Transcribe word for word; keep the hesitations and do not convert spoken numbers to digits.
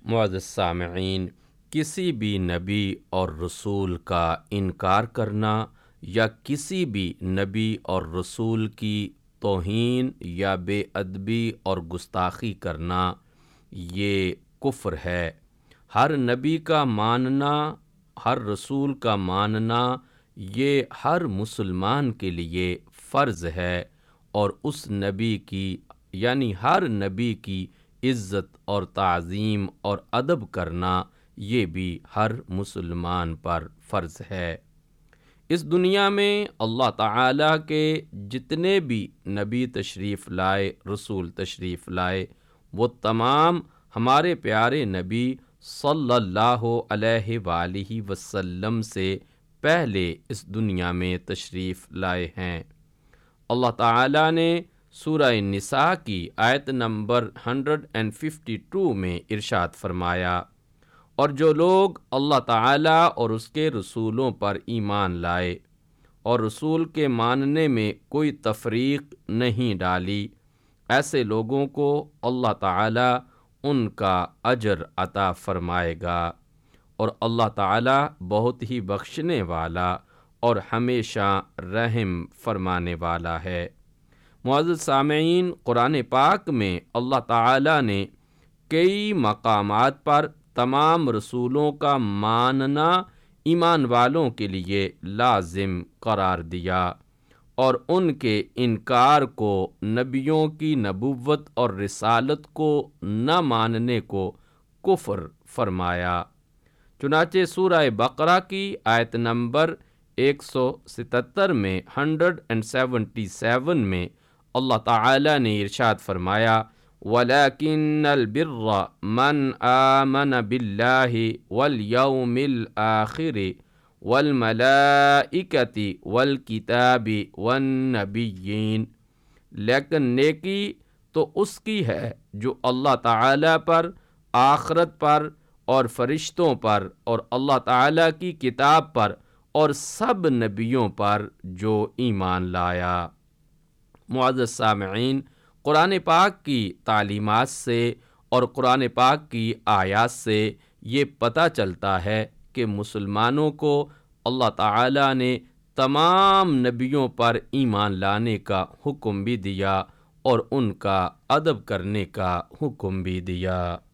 معزز سامعین، کسی بھی نبی اور رسول کا انکار کرنا یا کسی بھی نبی اور رسول کی توہین یا بے ادبی اور گستاخی کرنا یہ کفر ہے۔ ہر نبی کا ماننا، ہر رسول کا ماننا یہ ہر مسلمان کے لیے فرض ہے، اور اس نبی کی یعنی ہر نبی کی عزت اور تعظیم اور ادب کرنا یہ بھی ہر مسلمان پر فرض ہے۔ اس دنیا میں اللہ تعالیٰ کے جتنے بھی نبی تشریف لائے، رسول تشریف لائے، وہ تمام ہمارے پیارے نبی صلی اللہ علیہ وآلہ وسلم سے پہلے اس دنیا میں تشریف لائے ہیں۔ اللہ تعالیٰ نے سورہ نساء کی آیت نمبر ایک سو باون میں ارشاد فرمایا، اور جو لوگ اللہ تعالیٰ اور اس کے رسولوں پر ایمان لائے اور رسول کے ماننے میں کوئی تفریق نہیں ڈالی، ایسے لوگوں کو اللہ تعالیٰ ان کا اجر عطا فرمائے گا، اور اللہ تعالیٰ بہت ہی بخشنے والا اور ہمیشہ رحم فرمانے والا ہے۔ معزز سامعین، قرآن پاک میں اللہ تعالیٰ نے کئی مقامات پر تمام رسولوں کا ماننا ایمان والوں کے لیے لازم قرار دیا، اور ان کے انکار کو، نبیوں کی نبوت اور رسالت کو نہ ماننے کو کفر فرمایا۔ چنانچہ سورہ بقرہ کی آیت نمبر ایک سو ستتر میں ایک سو ستہتر میں اللہ تعالیٰ نے ارشاد فرمایا، وَلَكِنَّ الْبِرَّ مَنْ آمَنَ بِاللَّهِ وَالْيَوْمِ الْآخِرِ وَالْمَلَائِكَةِ وَالْكِتَابِ وَالنَّبِيِّينَ، لیکن نیکی تو اس کی ہے جو اللہ تعالیٰ پر، آخرت پر اور فرشتوں پر اور اللہ تعالیٰ کی کتاب پر اور سب نبیوں پر جو ایمان لایا۔ معزز سامعین، قرآن پاک کی تعلیمات سے اور قرآن پاک کی آیات سے یہ پتہ چلتا ہے کہ مسلمانوں کو اللہ تعالیٰ نے تمام نبیوں پر ایمان لانے کا حکم بھی دیا اور ان کا ادب کرنے کا حکم بھی دیا۔